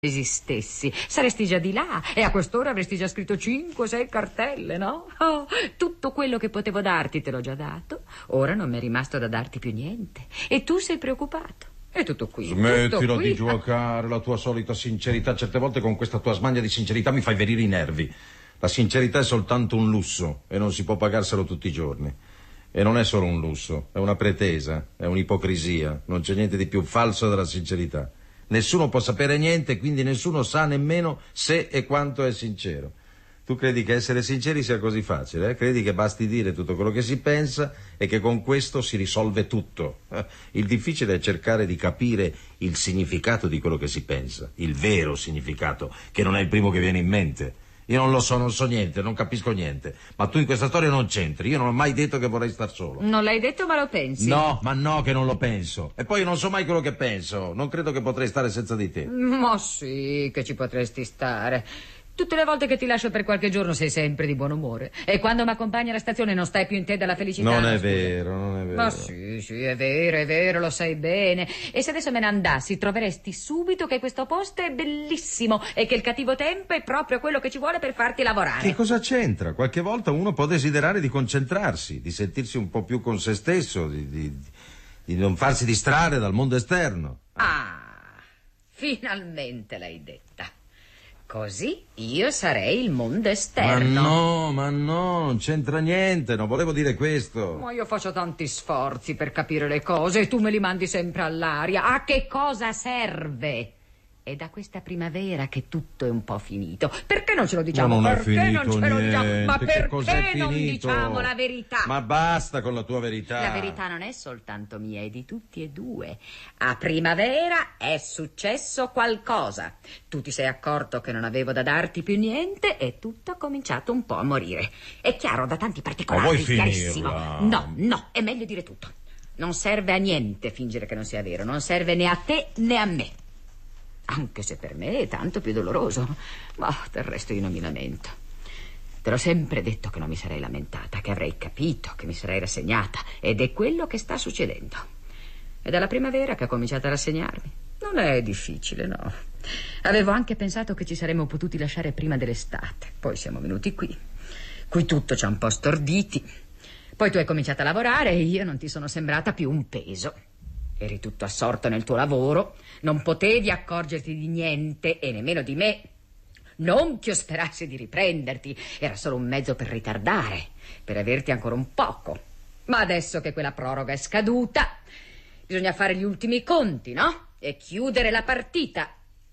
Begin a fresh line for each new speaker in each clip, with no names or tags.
esistessi, saresti già di là e a quest'ora avresti già scritto 5-6 cartelle, no? Oh, tutto quello che potevo darti te l'ho già dato, ora non mi è rimasto da darti più niente e tu sei preoccupato. È tutto qui.
Smettila
tutto qui.
di giocare, la tua solita sincerità. Certe volte con questa tua smania di sincerità mi fai venire i nervi. La sincerità è soltanto un lusso e non si può pagarselo tutti i giorni. E non è solo un lusso, è una pretesa, è un'ipocrisia. Non c'è niente di più falso della sincerità. Nessuno può sapere niente, quindi nessuno sa nemmeno se e quanto è sincero. Tu credi che essere sinceri sia così facile? Credi che basti dire tutto quello che si pensa e che con questo si risolve tutto? Il difficile è cercare di capire il significato di quello che si pensa, il vero significato, che non è il primo che viene in mente. Io non lo so, non so niente, non capisco niente. Ma tu in questa storia non c'entri. Io non ho mai detto che vorrei star solo.
Non l'hai detto, ma lo pensi.
No, ma no che non lo penso. E poi io non so mai quello che penso. Non credo che potrei stare senza di te.
Ma sì, che ci potresti stare. Tutte le volte che ti lascio per qualche giorno sei sempre di buon umore. E quando mi accompagni alla stazione non stai più in te dalla felicità.
Non è
scusa.
vero, non è vero.
Ma sì, è vero, lo sai bene. E se adesso me ne andassi, troveresti subito che questo posto è bellissimo e che il cattivo tempo è proprio quello che ci vuole per farti lavorare.
Che cosa c'entra? Qualche volta uno può desiderare di concentrarsi, di sentirsi un po' più con se stesso, di non farsi distrarre dal mondo esterno.
Ah, finalmente l'hai detta. Così io sarei il mondo esterno.
Ma no, non c'entra niente, non volevo dire questo.
Ma io faccio tanti sforzi per capire le cose e tu me li mandi sempre all'aria. A che cosa serve? È da questa primavera che tutto è un po' finito. Perché non ce lo diciamo?
Ma non
perché
è finito
non ce lo diciamo? Ma
niente, che cos'è
perché non
finito?
diciamo la verità?
Ma basta con la tua verità.
La verità non è soltanto mia, è di tutti e due. A primavera è successo qualcosa. Tu ti sei accorto che non avevo da darti più niente e tutto ha cominciato un po' a morire. È chiaro, da tanti particolari,
Ma vuoi
chiarissimo.
finirla?
No, è meglio dire tutto. Non serve a niente fingere che non sia vero. Non serve né a te né a me. Anche se per me è tanto più doloroso. Ma del resto io non mi lamento. Te l'ho sempre detto che non mi sarei lamentata, che avrei capito, che mi sarei rassegnata. Ed è quello che sta succedendo. È dalla primavera che ho cominciato a rassegnarmi. Non è difficile, no. Avevo anche pensato che ci saremmo potuti lasciare prima dell'estate. Poi siamo venuti qui. Qui tutto ci ha un po' storditi. Poi tu hai cominciato a lavorare e io non ti sono sembrata più un peso. Eri tutto assorto nel tuo lavoro, non potevi accorgerti di niente e nemmeno di me. Non che io sperassi di riprenderti, era solo un mezzo per ritardare, per averti ancora un poco. Ma adesso che quella proroga è scaduta, bisogna fare gli ultimi conti, no? E chiudere la partita.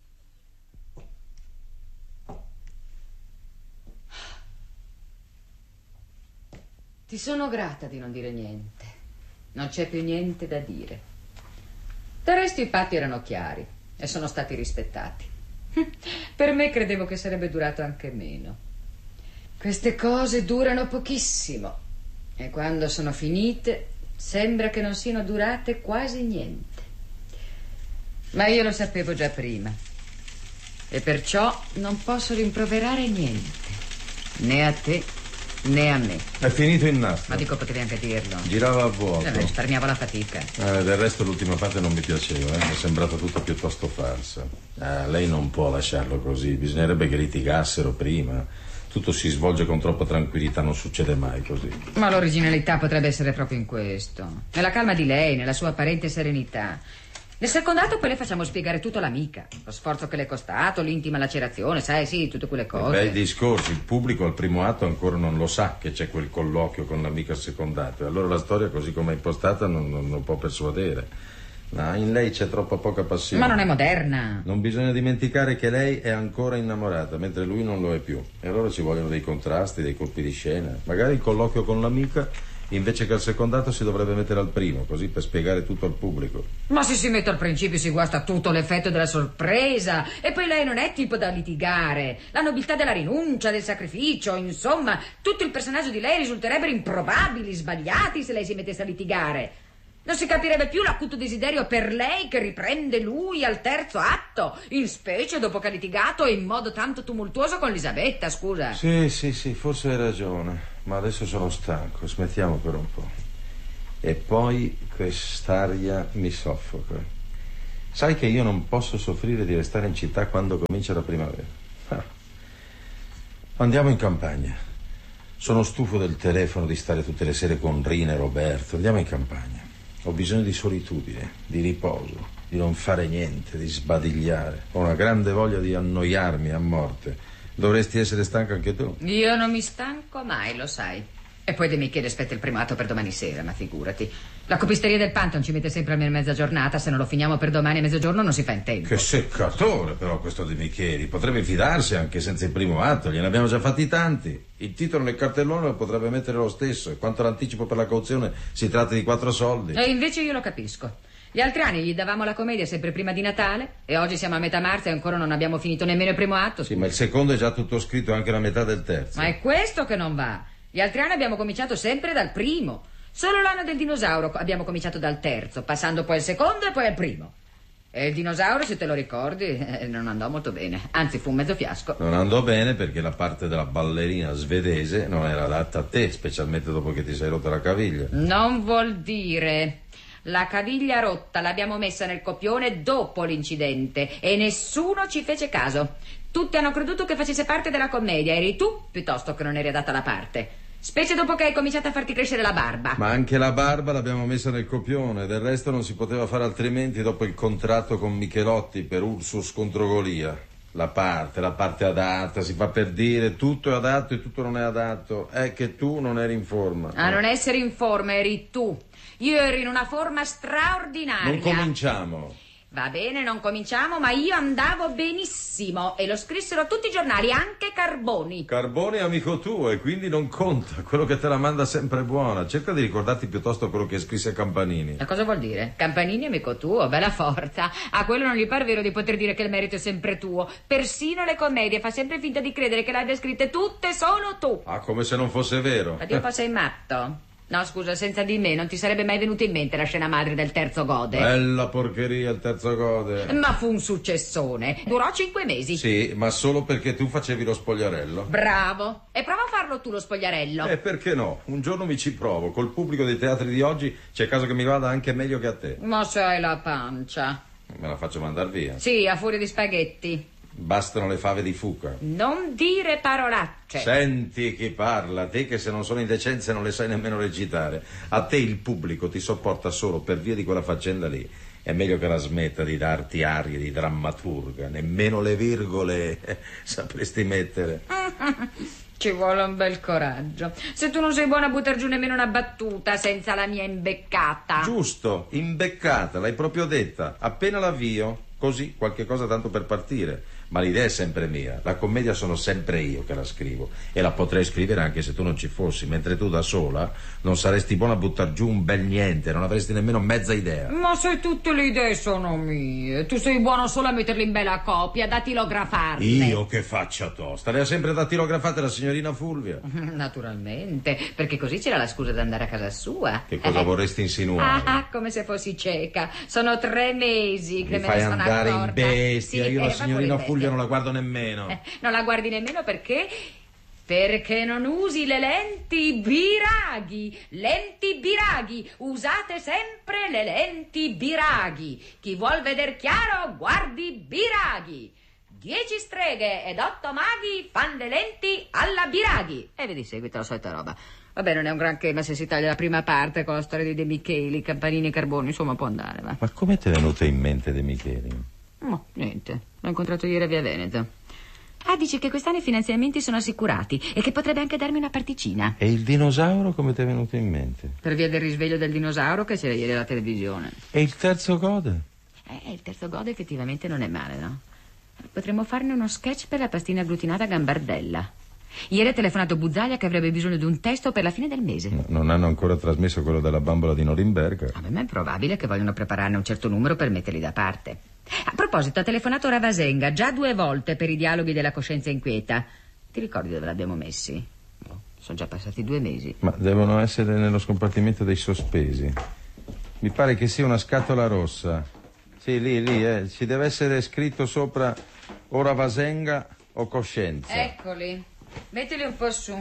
Ti sono grata di non dire niente. Non c'è più niente da dire. Del resto i patti erano chiari e sono stati rispettati. Per me credevo che sarebbe durato anche meno. Queste cose durano pochissimo e quando sono finite sembra che non siano durate quasi niente. Ma io lo sapevo già prima e perciò non posso rimproverare niente, né a te né a me.
È finito il nastro.
Ma dico, potevi anche dirlo.
Girava a vuoto.
Mi risparmiavo la fatica.
Del resto l'ultima parte non mi piaceva, mi è sembrata tutta piuttosto falsa. Lei non può lasciarlo così, bisognerebbe che litigassero prima. Tutto si svolge con troppa tranquillità, non succede mai così.
Ma l'originalità potrebbe essere proprio in questo. Nella calma di lei, nella sua apparente serenità. Nel secondato poi le facciamo spiegare tutto all'amica. Lo sforzo che le è costato, l'intima lacerazione, sai, sì, tutte quelle cose.
Bei discorsi, il pubblico al primo atto ancora non lo sa che c'è quel colloquio con l'amica al secondato. E allora la storia, così come è impostata, non può persuadere. No, in lei c'è troppa poca passione.
Ma non è moderna.
Non bisogna dimenticare che lei è ancora innamorata, mentre lui non lo è più. E allora ci vogliono dei contrasti, dei colpi di scena. Magari il colloquio con l'amica, invece che al secondato, si dovrebbe mettere al primo, così per spiegare tutto al pubblico.
Ma se si mette al principio si guasta tutto l'effetto della sorpresa. E poi lei non è tipo da litigare. La nobiltà della rinuncia, del sacrificio, insomma, tutto il personaggio di lei risulterebbero improbabili, sbagliati se lei si mettesse a litigare. Non si capirebbe più l'acuto desiderio per lei che riprende lui al terzo atto, in specie dopo che ha litigato in modo tanto tumultuoso con Elisabetta, scusa.
Sì, forse hai ragione, ma adesso sono stanco, smettiamo per un po'. E poi quest'aria mi soffoca. Sai che io non posso soffrire di restare in città quando comincia la primavera. Andiamo in campagna. Sono stufo del telefono, di stare tutte le sere con Rina e Roberto. Andiamo in campagna. Ho bisogno di solitudine, di riposo, di non fare niente, di sbadigliare. Ho una grande voglia di annoiarmi a morte. Dovresti essere stanco anche tu.
Io non mi stanco mai, lo sai. E poi De Michele aspetta il primo atto per domani sera, ma figurati. La copisteria del Pantheon ci mette sempre almeno mezza giornata. Se non lo finiamo per domani a mezzogiorno non si fa in tempo.
Che seccatore però questo De Micheli. Potrebbe fidarsi anche senza il primo atto. Gliene abbiamo già fatti tanti. Il titolo nel cartellone lo potrebbe mettere lo stesso. E quanto all'anticipo per la cauzione si tratta di 4 soldi.
E invece io lo capisco. Gli altri anni gli davamo la commedia sempre prima di Natale. E oggi siamo a metà marzo e ancora non abbiamo finito nemmeno il primo atto.
Sì, ma il secondo è già tutto scritto, anche la metà del terzo.
Ma è questo che non va. Gli altri anni abbiamo cominciato sempre dal primo. Solo l'anno del dinosauro abbiamo cominciato dal terzo, passando poi al secondo e poi al primo. E il dinosauro, se te lo ricordi, non andò molto bene. Anzi, fu un mezzo fiasco.
Non andò bene perché la parte della ballerina svedese non era adatta a te, specialmente dopo che ti sei rotta la caviglia.
Non vuol dire. La caviglia rotta l'abbiamo messa nel copione dopo l'incidente e nessuno ci fece caso. Tutti hanno creduto che facesse parte della commedia. Eri tu piuttosto che non eri adatta alla parte. Specie dopo che hai cominciato a farti crescere la barba.
Ma anche la barba l'abbiamo messa nel copione. Del resto non si poteva fare altrimenti dopo il contratto con Michelotti per Ursus contro Golia. La parte adatta, si fa per dire, tutto è adatto e tutto non è adatto. È che tu non eri in forma.
A non essere in forma eri tu. Io ero in una forma straordinaria.
Non cominciamo.
Va bene, non cominciamo, ma io andavo benissimo e lo scrissero tutti i giornali, anche Carboni.
Carboni è amico tuo e quindi non conta. Quello che te la manda sempre è buona. Cerca di ricordarti piuttosto quello che scrisse Campanini.
Ma cosa vuol dire? Campanini è amico tuo, bella forza. A quello non gli par vero di poter dire che il merito è sempre tuo. Persino le commedie fa sempre finta di credere che le abbia scritte tutte solo tu.
Ah, come se non fosse vero.
Ma Dio, sei matto? No, scusa, senza di me non ti sarebbe mai venuta in mente la scena madre del terzo Gode.
Bella porcheria il terzo Gode.
Ma fu un successone. Durò 5 mesi.
Sì, ma solo perché tu facevi lo spogliarello.
Bravo. E prova a farlo tu lo spogliarello.
Perché no? Un giorno mi ci provo. Col pubblico dei teatri di oggi c'è caso che mi vada anche meglio che a te.
Ma sai la pancia.
Me la faccio mandar via.
Sì, a furia di spaghetti.
Bastano le fave di Fuca.
Non dire parolacce.
Senti chi parla, te che se non sono indecenze non le sai nemmeno recitare. A te il pubblico ti sopporta solo per via di quella faccenda lì. È meglio che la smetta di darti arie di drammaturga. Nemmeno le virgole sapresti mettere.
Ci vuole un bel coraggio. Se tu non sei buona a buttar giù nemmeno una battuta senza la mia imbeccata.
Giusto, imbeccata, l'hai proprio detta. Appena l'avvio, così qualche cosa tanto per partire. Ma l'idea è sempre mia. La commedia sono sempre io che la scrivo. E la potrei scrivere anche se tu non ci fossi. Mentre tu da sola non saresti buona a buttar giù un bel niente. Non avresti nemmeno mezza idea.
Ma se tutte le idee sono mie, tu sei buono solo a metterle in bella copia, da tilografarle.
Io che faccia tosta. Le ha sempre datilografate la signorina Fulvia.
Naturalmente, perché così c'era la scusa di andare a casa sua.
Che cosa vorresti insinuare?
Ah, come se fossi cieca. Sono 3 mesi che
Mi
me
fai
ne sono
andare
accorta.
in bestia.
Sì,
Io la
ma
signorina
pure
Fulvia non la guardo nemmeno.
Non la guardi nemmeno perché? Perché non usi le lenti biraghi. Lenti biraghi. Usate sempre le lenti biraghi. Chi vuol veder chiaro, guardi biraghi. 10 streghe ed 8 maghi fanno le lenti alla biraghi. E vedi, seguita la solita roba. Vabbè, non è un granché, ma se si taglia la prima parte con la storia di De Micheli, Campanini e Carboni, insomma, può andare, va.
Ma come ti è venuto in mente De Micheli?
No, niente. L'ho incontrato ieri a Via Veneto. Ah, dice che quest'anno i finanziamenti sono assicurati e che potrebbe anche darmi una particina.
E il dinosauro come ti è venuto in mente?
Per via del risveglio del dinosauro che c'era ieri alla televisione.
E il terzo Gode?
Il terzo Gode effettivamente non è male, no? Potremmo farne uno sketch per la pastina agglutinata Gambardella. Ieri ha telefonato Buzzaglia che avrebbe bisogno di un testo per la fine del mese.
No, non hanno ancora trasmesso quello della bambola di Norimberga.
Vabbè, ma è probabile che vogliono prepararne un certo numero per metterli da parte. A proposito, ha telefonato Ravasenga già 2 volte per i dialoghi della coscienza inquieta. Ti ricordi dove l'abbiamo messi? No, sono già passati 2 mesi.
Ma devono essere nello scompartimento dei sospesi. Mi pare che sia una scatola rossa. Sì, lì, ci deve essere scritto sopra o Ravasenga o Coscienza.
Eccoli. Mettili un po' su.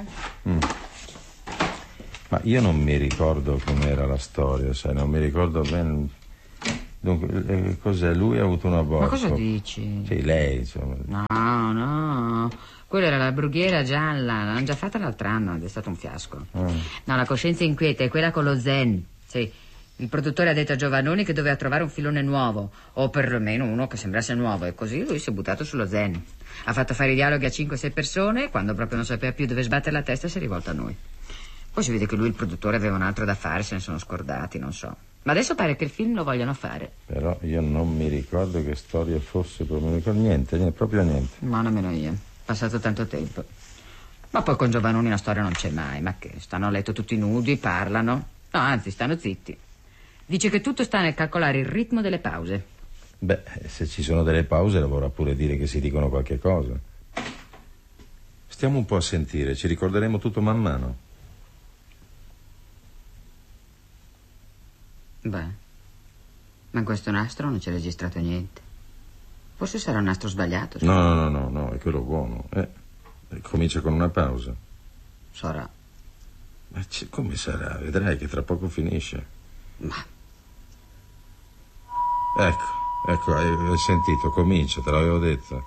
Ma io non mi ricordo com'era la storia, sai, non mi ricordo bene. Dunque, cos'è? Lui ha avuto un aborto.
Ma cosa dici?
Sì, lei, insomma.
No. Quella era la brughiera gialla, l'hanno già fatta l'altro anno ed è stato un fiasco. No, la coscienza inquieta è quella con lo zen. Sì. Il produttore ha detto a Giovannoni che doveva trovare un filone nuovo, o perlomeno uno che sembrasse nuovo, e così lui si è buttato sullo zen. Ha fatto fare i dialoghi a 5-6 persone e quando proprio non sapeva più dove sbattere la testa si è rivolto a noi. Poi si vede che lui, il produttore, aveva un altro da fare, se ne sono scordati, non so. Ma adesso pare che il film lo vogliono fare.
Però io non mi ricordo che storia fosse, proprio non ricordo niente, proprio niente.
Ma nemmeno io, passato tanto tempo. Ma poi con Giovannoni una storia non c'è mai, ma che, stanno a letto tutti nudi, parlano. No, anzi, stanno zitti. Dice che tutto sta nel calcolare il ritmo delle pause.
Beh, se ci sono delle pause, vorrà pure dire che si dicono qualche cosa. Stiamo un po' a sentire, ci ricorderemo tutto man mano.
Beh, ma in questo nastro non c'è registrato niente. Forse sarà un nastro sbagliato.
No, è quello buono. Comincia con una pausa.
Sarà.
Ma come sarà? Vedrai che tra poco finisce.
Ma...
Ecco, hai sentito, comincia, te l'avevo detto.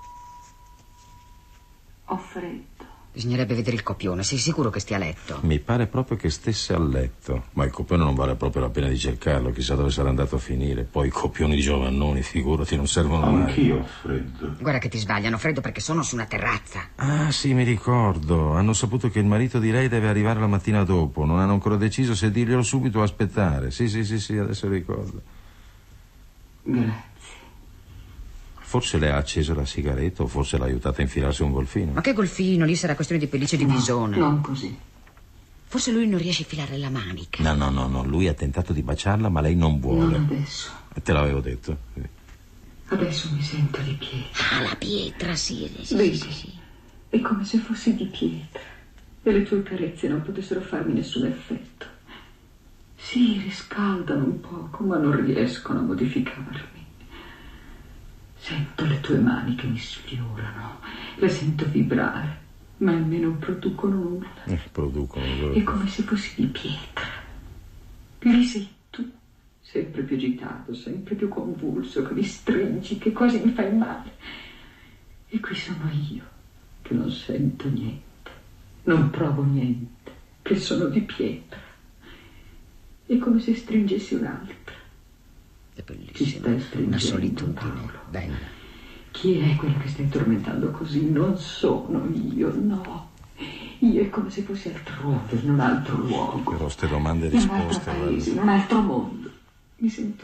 Ho freddo.
Bisognerebbe vedere il copione, sei sicuro che stia a letto?
Mi pare proprio che stesse a letto. Ma il copione non vale proprio la pena di cercarlo, chissà dove sarà andato a finire. Poi i copioni di Giovannoni, figurati, non servono mai.
Anch'io ho freddo.
Guarda che ti sbagliano, freddo perché sono su una terrazza.
Ah, sì, mi ricordo. Hanno saputo che il marito di lei deve arrivare la mattina dopo. Non hanno ancora deciso se dirglielo subito o aspettare. Sì, adesso ricordo.
Grazie.
Forse le ha acceso la sigaretta o forse l'ha aiutata a infilarsi un golfino.
Ma che golfino? Lì sarà questione di pellicce di bisone.
Non così.
Forse lui non riesce a infilare la manica.
No. Lui ha tentato di baciarla, ma lei non vuole.
Non adesso.
Te l'avevo detto. Sì.
Adesso mi sento di pietra.
Ah, la pietra, sì.
Vedi? È come se fossi di pietra. E le tue carezze non potessero farmi nessun effetto. Sì, riscaldano un poco, ma non riescono a modificarmi. Sento le tue mani che mi sfiorano, le sento vibrare, ma a me non producono nulla.
Producono.
È come se fossi di pietra. Lì sei tu, sempre più agitato, sempre più convulso, che mi stringi, che quasi mi fai male. E qui sono io, che non sento niente, non provo niente, che sono di pietra. È come se stringessi un'altra.
È
Ti
bellissimo.
stai stringendo,
Una solitudine
Paolo.
bella.
Chi è quella che stai tormentando così? Non sono io, no. Io è come se fossi altrove, in un altro luogo.
Però ste domande e
In un altro
risposte,
paese, in un altro mondo. Mi sento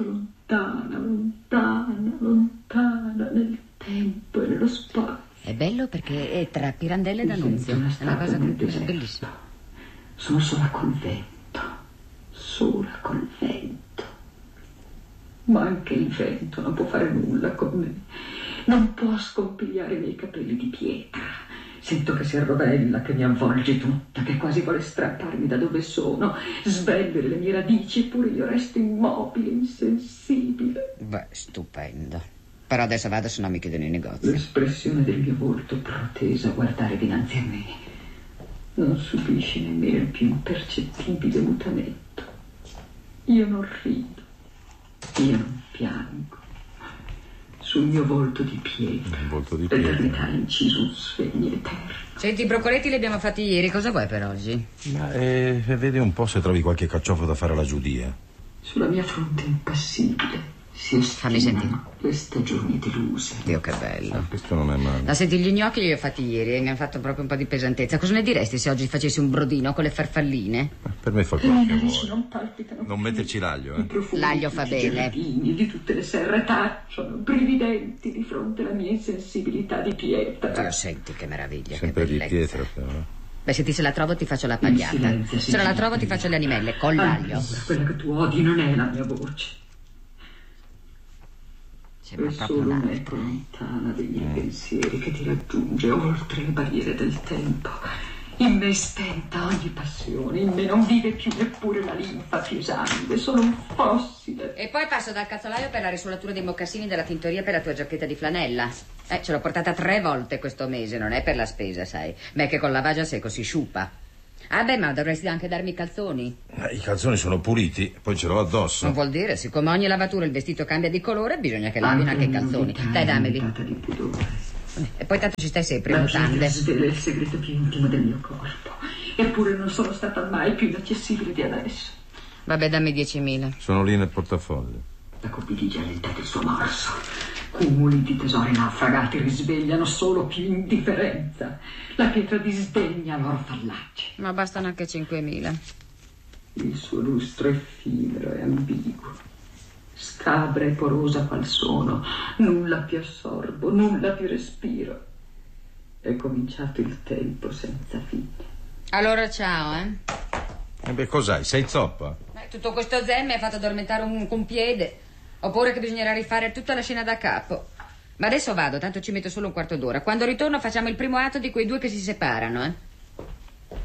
lontana nel tempo e nello spazio.
È bello perché è tra Pirandello e D'Annunzio.
Mi
È
sento
una cosa
nel
che è
deserto.
bellissima.
Sono sola col vento. Sola col vento. Ma anche il vento non può fare nulla con me. Non può scompigliare i miei capelli di pietra. Sento che si arrovella, che mi avvolge tutta, che quasi vuole strapparmi da dove sono, sbellere le mie radici, eppure io resto immobile, insensibile.
Beh, stupendo. Però adesso vado, se no mi chiudono i negozi.
L'espressione del mio volto protesa a guardare dinanzi a me non subisce nemmeno il più impercettibile mutamento. Io non rido, io non piango. Sul mio volto di pietra, l'eternità ha inciso un segno eterno.
Senti, i broccoletti li abbiamo fatti ieri, cosa vuoi per oggi?
Ma vedi un po' se trovi qualche carciofo da fare alla giudia.
Sulla mia fronte impassibile si
Fammi sentire.
esprimono le stagioni deluse.
Dio, che bello.
Questo non è male.
Ma senti, gli gnocchi li ho fatti ieri e mi hanno fatto proprio un po' di pesantezza. Cosa ne diresti se oggi facessi un brodino con le farfalline?
Per me fa
Le
quello
mie
che
narici
vuoi.
non palpitano
Non
più.
metterci l'aglio,
I profumi
L'aglio
di
fa
tutti i
bene.
giardini, di tutte le serre tacciono, brividenti di fronte alla mia insensibilità di pietra.
Dio, senti che meraviglia,
Sempre
che
di
bellezza.
pietra, però.
Beh, senti, se la trovo ti faccio la
Il
pagliata.
silenzio si
Se non la
gira
trovo ti
prima.
faccio le animelle, con l'aglio.
Allora, quella che tu odi non è la mia voce.
Sembra
È
proprio
solo
un'altra.
un'eco lontana dei miei pensieri che ti raggiunge oltre le barriere del tempo. In me è spenta ogni passione, in me non vive più neppure la linfa più esangue, sono un fossile.
E poi passo dal calzolaio per la risolatura dei mocassini della tintoria per la tua giacchetta di flanella. Ce l'ho portata 3 volte questo mese, non è per la spesa, sai. Ma è che col lavaggio a secco si sciupa. Ah beh, ma dovresti anche darmi i calzoni.
I calzoni sono puliti, poi ce l'ho addosso.
Non vuol dire, siccome ogni lavatura il vestito cambia di colore, bisogna che lavino anche i calzoni. Dai, dammeli.
Di pudore.
E poi tanto ci stai sempre in
La
mutande.
pietra svela il segreto più intimo del mio corpo. Eppure non sono stata mai più inaccessibile di adesso.
Vabbè, dammi 10.000.
Sono lì nel portafoglio.
La cupidigia allenta del suo morso. Cumuli di tesori naufragati risvegliano solo più indifferenza. La pietra disdegna loro fallaci.
Ma bastano anche 5.000.
Il suo lustro effimero e ambiguo. Scabra e porosa qual sono. Nulla più assorbo, nulla più respiro. È cominciato il tempo senza fine.
Allora ciao,
E beh, cos'hai? Sei zoppa?
Tutto questo zen mi ha fatto addormentare un piede. Ho paura che bisognerà rifare tutta la scena da capo. Ma adesso vado, tanto ci metto solo un quarto d'ora. Quando ritorno facciamo il primo atto di quei due che si separano,